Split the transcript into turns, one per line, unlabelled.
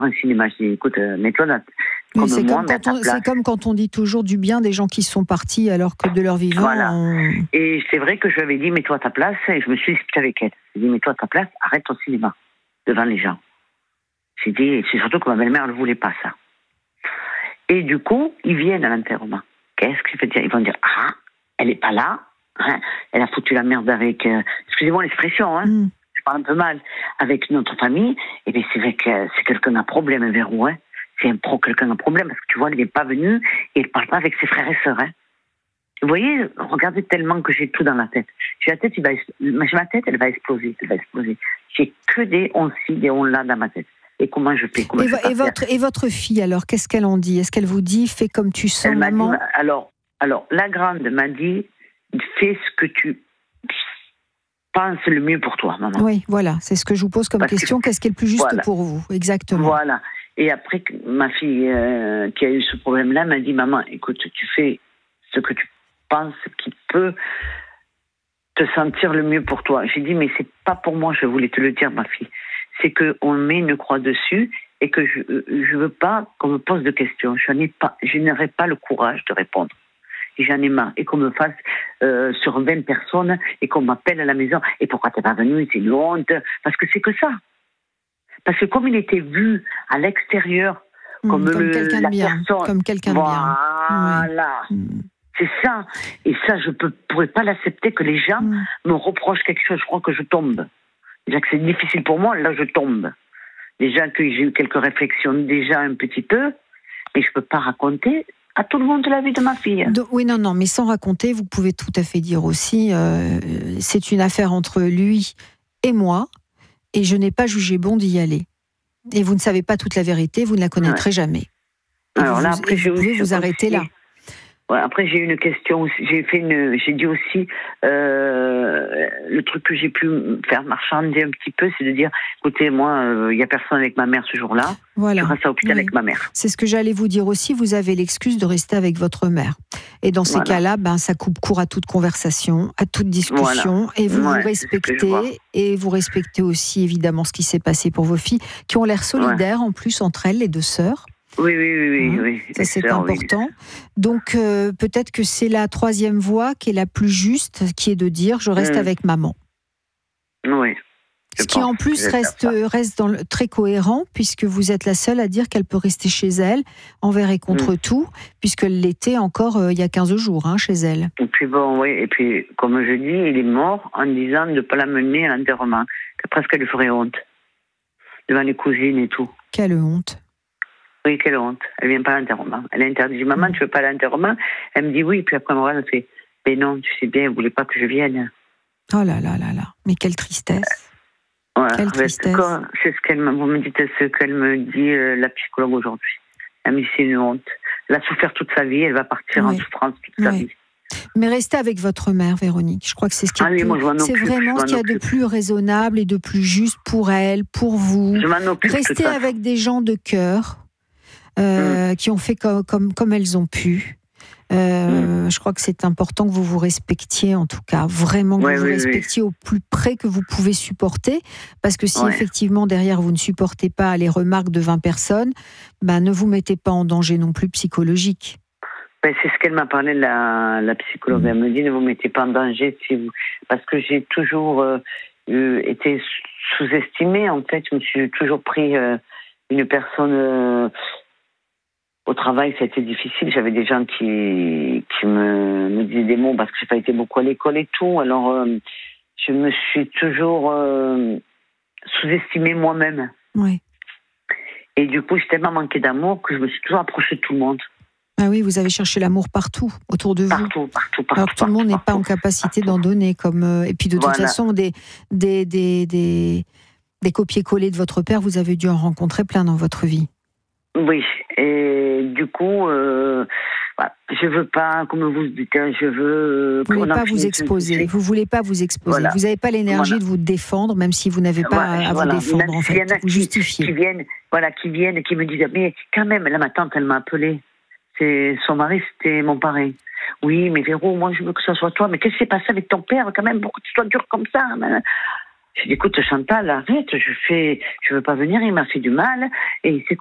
un cinéma. Je dis, écoute, mets-toi là.
Mais c'est comme quand on dit toujours du bien des gens qui sont partis alors que de leur vivant.
Voilà. Et c'est vrai que je lui avais dit, mets-toi à ta place, et je me suis expliquée avec elle. J'ai dit, mets-toi à ta place, arrête ton cinéma devant les gens. J'ai dit, c'est surtout que ma belle-mère ne voulait pas ça. Et du coup, ils viennent à l'enterrement. Qu'est-ce qu'ils vont dire? Ils vont dire, ah, elle n'est pas là, hein, elle a foutu la merde avec, excusez-moi l'expression, hein, je parle un peu mal, avec notre famille. Et bien c'est vrai que c'est quelqu'un d'un problème, Véro, hein. C'est quelqu'un d'un problème, parce que tu vois, il n'est pas venu et il ne parle pas avec ses frères et sœurs. Hein. Vous voyez, regardez tellement que j'ai tout dans la tête. J'ai la tête, ma tête, elle va exploser. J'ai que des on-ci, des on-là dans ma tête. Et comment je fais
et votre fille, alors, qu'est-ce qu'elle en dit? Est-ce qu'elle vous dit, fais comme tu sens, maman?
Alors, la grande m'a dit, fais ce que tu penses le mieux pour toi, maman.
Oui, voilà, c'est ce que je vous pose comme question. Qu'est-ce qui est le plus juste pour vous? Exactement.
Voilà. Et après, ma fille qui a eu ce problème-là m'a dit, maman, écoute, tu fais ce que tu penses qui peut te sentir le mieux pour toi. J'ai dit, mais c'est pas pour moi, je voulais te le dire, ma fille. C'est qu'on met une croix dessus et que je veux pas qu'on me pose de questions. Je n'aurai pas le courage de répondre. Et j'en ai marre. Et qu'on me fasse sur 20 personnes et qu'on m'appelle à la maison. Et pourquoi t'es pas venu? C'est une honte. Parce que c'est que ça. Parce que comme il était vu à l'extérieur, comme quelqu'un de bien,
comme quelqu'un de bien.
Voilà. C'est ça. Et ça, je pourrais pas l'accepter que les gens me reprochent quelque chose. Je crois que je tombe. Déjà que c'est difficile pour moi, là je tombe. Déjà que j'ai eu quelques réflexions déjà un petit peu, mais je peux pas raconter à tout le monde la vie de ma fille.
Oui, non, mais sans raconter, vous pouvez tout à fait dire aussi, c'est une affaire entre lui et moi, et je n'ai pas jugé bon d'y aller. Et vous ne savez pas toute la vérité, vous ne la connaîtrez jamais. Et
alors là, après,
vous pouvez vous arrêter là.
Ouais, après, j'ai eu une question. J'ai dit aussi le truc que j'ai pu faire marchander un petit peu, c'est de dire, écoutez, moi, il y a personne avec ma mère ce jour-là.
Voilà.
Je reste à l'hôpital avec ma mère.
C'est ce que j'allais vous dire aussi. Vous avez l'excuse de rester avec votre mère. Et dans ces cas-là, ça coupe court à toute conversation, à toute discussion. Et vous vous respectez. Et vous respectez aussi, évidemment, ce qui s'est passé pour vos filles, qui ont l'air solidaires en plus entre elles, les deux sœurs.
Oui.
Ça, c'est important. Donc, peut-être que c'est la troisième voie qui est la plus juste, qui est de dire « je reste avec maman ».
Oui.
Ce qui, en plus, reste très cohérent, puisque vous êtes la seule à dire qu'elle peut rester chez elle, envers et contre tout, puisqu'elle l'était encore il y a 15 jours, chez elle.
Et puis et puis, comme je dis, il est mort en disant de ne pas l'amener à l'enterrement, que presque elle lui ferait honte, devant les cousines et tout.
Quelle honte.
Oui, quelle honte. Elle vient pas à l'enterrement. Elle a interdit. Maman, tu veux pas à l'enterrement? Elle me dit oui. Puis après, elle fait, mais non, tu sais bien, elle voulait pas que je vienne.
Oh là là là là. Mais quelle tristesse. Quelle tristesse.
C'est ce qu'elle vous me dites, ce qu'elle me dit, la psychologue aujourd'hui. Elle me dit, c'est une honte. Elle a souffert toute sa vie. Elle va partir en souffrance toute sa vie.
Mais restez avec votre mère, Véronique. Je crois que c'est ce qui est vraiment ce qu'il y a de plus raisonnable et de plus juste pour elle, pour vous. Restez avec des gens de cœur. Qui ont fait comme elles ont pu. Je crois que c'est important que vous vous respectiez, en tout cas, vraiment que vous respectiez au plus près que vous pouvez supporter, parce que si effectivement derrière vous ne supportez pas les remarques de 20 personnes, ne vous mettez pas en danger non plus psychologique.
C'est ce qu'elle m'a parlé, la psychologue. Elle me dit, ne vous mettez pas en danger, parce que j'ai toujours été sous-estimée, en fait. Je me suis toujours pris une personne... Au travail, ça a été difficile. J'avais des gens qui me disaient des mots parce que j'ai pas été beaucoup à l'école et tout. Alors, je me suis toujours sous-estimée moi-même.
Oui.
Et du coup, j'ai tellement manqué d'amour que je me suis toujours approchée de tout le monde.
Ah oui, vous avez cherché l'amour partout, autour de vous.
Partout.
Alors que tout le monde n'est pas en capacité d'en donner. Et puis de toute façon, des copier-coller de votre père, vous avez dû en rencontrer plein dans votre vie.
Oui, et du coup, je veux pas, comme vous dites, je veux...
Vous voulez pas vous exposer. Vous voulez pas vous exposer. Voilà. Vous n'avez pas l'énergie de vous défendre, même si vous n'avez pas à vous défendre, en fait. Il y en a vous justifiez.
Qui viennent, qui me disent, mais quand même, là, ma tante, elle m'a appelé. Son mari, c'était mon parrain. Oui, mais Véro, moi, je veux que ce soit toi. Mais qu'est-ce qui s'est passé avec ton père, quand même? Pourquoi tu sois dur comme ça? Je dis, écoute, Chantal, arrête, je veux pas venir, il m'a fait du mal. Et c'est